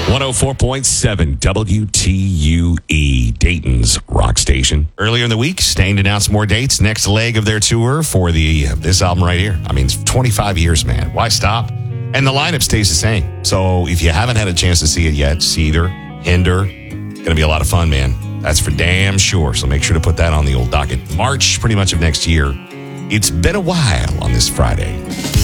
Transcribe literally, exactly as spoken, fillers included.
one oh four point seven W T U E, Dayton's rock station. Earlier in the week, Stained announced more dates, next leg of their tour for the this album right here. I mean, it's twenty-five years, man. Why stop? And the lineup stays the same. So if you haven't had a chance to see it yet, Seether, Hinder, going to be a lot of fun, man. That's for damn sure. So make sure to put that on the old docket. March, pretty much of next year. It's been a while on this Friday.